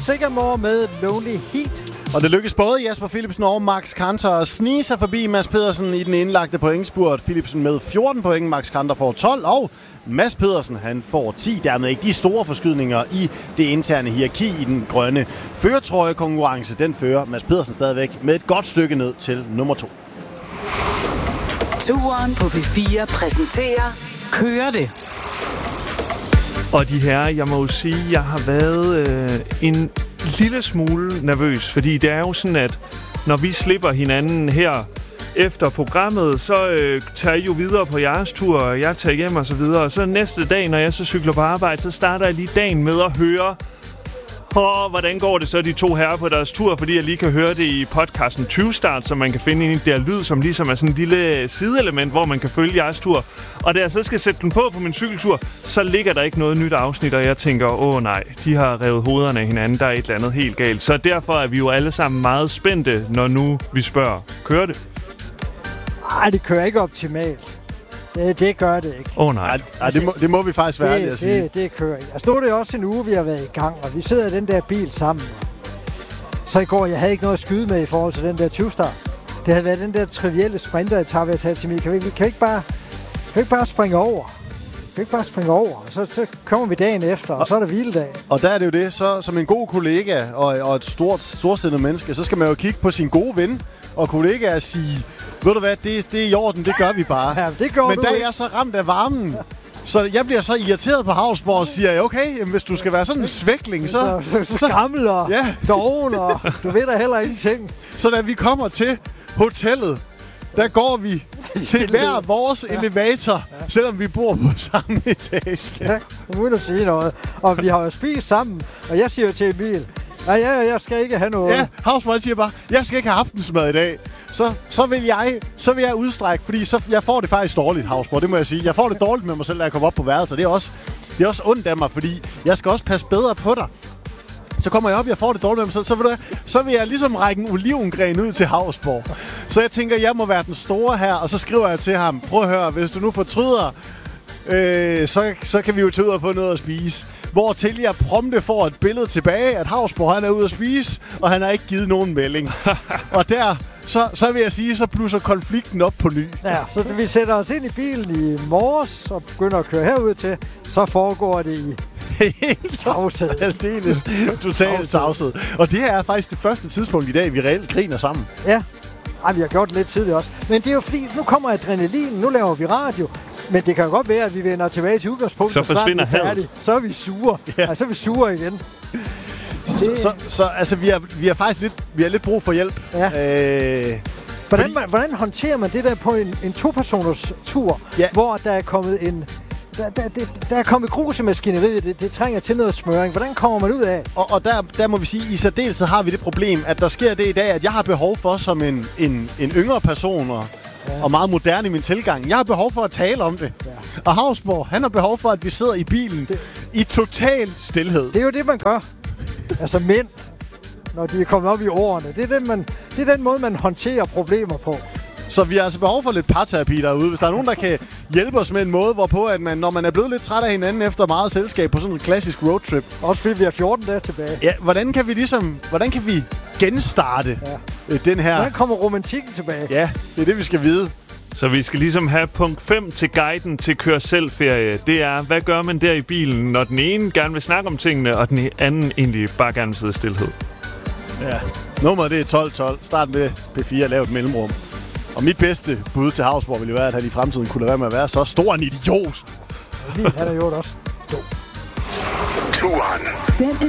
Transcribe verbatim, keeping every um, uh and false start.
Sigamore med Lonely Heat. Og det lykkes både Jasper Philipsen og Max Kanter at snige sig forbi Mads Pedersen i den indlagte pointspurt. Philipsen med fjorten point, Max Kanter får tolv, og Mads Pedersen han får ti. Dermed ikke de store forskydninger i det interne hierarki i den grønne føretrøjekonkurrence. Den fører Mads Pedersen stadigvæk med et godt stykke ned til nummer to. Turen på P fire præsenterer Kører det. Og de her, jeg må jo sige, jeg har været øh, en lille smule nervøs, fordi det er jo sådan, at når vi slipper hinanden her efter programmet, så øh, tager I jo videre på jeres tur, og jeg tager hjem og så videre. Og så næste dag, når jeg så cykler på arbejde, så starter jeg lige dagen med at høre, oh, hvordan går det så de to herrer på deres tur, fordi jeg lige kan høre det i podcasten tyve Start, som man kan finde ind i der lyd, som ligesom er sådan et lille sideelement, hvor man kan følge jeres tur. Og da jeg så skal sætte den på på min cykeltur, så ligger der ikke noget nyt afsnit, og jeg tænker, åh nej, de har revet hovederne af hinanden, der er et eller andet helt galt. Så derfor er vi jo alle sammen meget spændte, når nu vi spørger, kører det? Ej, det kører ikke optimalt. Det, det gør det ikke. Åh oh, nej. Ej, det, må, det må vi faktisk være ærlige at sige. Det, det kører ikke. Altså nu er det også en uge, vi har været i gang, og vi sidder i den der bil sammen. Så i går, jeg havde ikke noget at skyde med i forhold til den der tyve Start. Det havde været den der trivielle sprinter-etape, jeg sagde til mig, kan vi, kan vi ikke bare, kan vi ikke bare springe over? Kan vi ikke bare springe over? Så, så kommer vi dagen efter, og, og så er der hviledag. Og der er det jo det, så som en god kollega og, og et stort, storsindet menneske, så skal man jo kigge på sin gode ven og kollega og sige, ved du hvad, det, det er i orden, det gør vi bare. Ja, det gør Men du der er ikke. jeg så ramt af varmen. Så jeg bliver så irriteret på Havsborg og siger, okay, jamen, hvis du skal være sådan en svækling, så... Så, så, så gammel og ja. doven, og du ved da heller ingenting. Så da vi kommer til hotellet, der går vi til hver vores ja. elevator, ja. selvom vi bor på samme etage. Ja, uden at sige noget. Og vi har jo spist sammen, og jeg siger til Emil, nej, ja, jeg skal ikke have noget. Ja, Havsborg siger bare, jeg skal ikke have aftensmad i dag. Så, så, vil jeg, så vil jeg udstrække, fordi så, jeg får det faktisk dårligt, Havsborg, det må jeg sige. Jeg får det dårligt med mig selv, da jeg kommer op på værelset. Det er også, det er også ondt af mig, fordi jeg skal også passe bedre på dig. Så kommer jeg op, jeg får det dårligt med mig selv, så vil, du, så vil jeg ligesom række en olivengren ud til Havsborg. Så jeg tænker, jeg må være den store her, og så skriver jeg til ham, prøv at høre, hvis du nu fortryder, øh, så, så kan vi jo tage ud og få noget at spise. Hvortil jeg prompte får et billede tilbage, at Havsborg han er ude at spise, og han har ikke givet nogen melding. Og der, så, så vil jeg sige, så blusser konflikten op på ny. Ja, så vi sætter os ind i bilen i morges og begynder at køre herud til, så foregår det i helt tavshed. Aldeles totalt tavshed. Og det er faktisk det første tidspunkt i dag, vi reelt griner sammen. Ja, ej, vi har gjort det lidt tidligt også. Men det er jo fordi, nu kommer adrenalin, nu laver vi radio. Men det kan jo godt være, at vi vender tilbage til udgangspunktet. Så forsvinder havet. Så er vi sure. Ja. Ej, så er vi sure igen. Så, så, så altså, vi har, vi har faktisk lidt, vi har lidt brug for hjælp. Ja. Øh, hvordan, fordi... man, hvordan håndterer man det der på en, en to-personers tur, ja. hvor der er kommet en... Der, der, der, der er kommet grus i maskineriet, det, det trænger til noget smøring. Hvordan kommer man ud af? Og, og der, der må vi sige, i særdeleshed har vi det problem, at der sker det i dag, at jeg har behov for som en, en, en yngre person og, ja. og meget moderne i min tilgang. Jeg har behov for at tale om det. Ja. Og Havsborg, han har behov for, at vi sidder i bilen det, i total stilhed. Det er jo det, man gør. Altså mænd, når de er kommet op i årene. Det er den, man, det er den måde, man håndterer problemer på. Så vi har altså behov for lidt parterapi derude. Hvis der er nogen, der kan hjælpe os med en måde, hvorpå at man, når man er blevet lidt træt af hinanden efter meget selskab på sådan en klassisk roadtrip. Også fordi vi har fjorten dage tilbage. Ja, hvordan kan vi ligesom, hvordan kan vi genstarte ja. den her... Hvordan kommer romantikken tilbage? Ja, det er det, vi skal vide. Så vi skal ligesom have punkt fem til guiden til kør selv ferie. Det er, hvad gør man der i bilen, når den ene gerne vil snakke om tingene, og den anden egentlig bare gerne vil sidde i stillhed? Ja, nummeret det er tolv tolv. Start med P fire og lav et mellemrum. Og mit bedste bud til Havsborg ville jo være, at han i fremtiden kunne lade være med at være så stor en idiot. Han er jo også dum. Turen.